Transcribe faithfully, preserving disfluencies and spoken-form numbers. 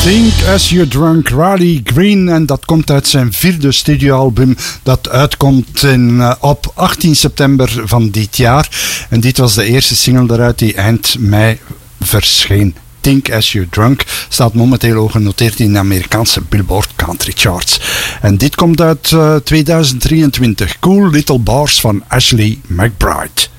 Think As You're Drunk, Riley Green, en dat komt uit zijn vierde studioalbum dat uitkomt in, uh, op achttien september van dit jaar. En dit was de eerste single daaruit die eind mei verscheen. Think As You're Drunk staat momenteel ook genoteerd in de Amerikaanse Billboard Country Charts. En dit komt uit uh, tweeduizend drieëntwintig. Cool Little Bars van Ashley McBryde.